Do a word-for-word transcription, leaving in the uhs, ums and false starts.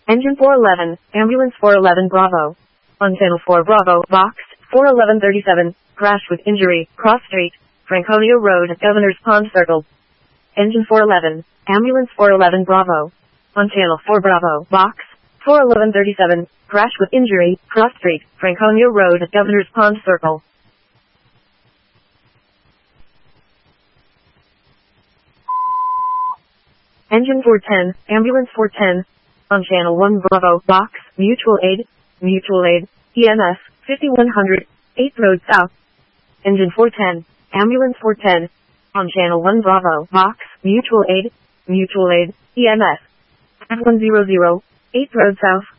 Engine four eleven, Ambulance four eleven Bravo. On Channel four Bravo, Box, four eleven thirty-seven, crash with injury, Cross Street, Franconia Road, Governor's Pond Circle. Engine four eleven, Ambulance four eleven Bravo. On Channel four Bravo, Box, four eleven thirty-seven, crash with injury, Cross Street, Franconia Road, Governor's Pond Circle. Engine four ten, Ambulance four ten. On Channel one Bravo, Box, Mutual Aid, Mutual Aid, E M S, fifty-one hundred, eighth Road South. Engine four ten, Ambulance four ten. On Channel one Bravo, Box, Mutual Aid, Mutual Aid, E M S, one hundred, eighth Road South.